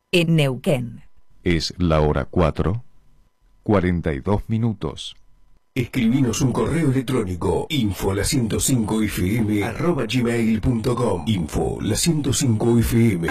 en Neuquén. Es la hora 4:42. Escribinos un correo electrónico info105fm@gmail.com info105fm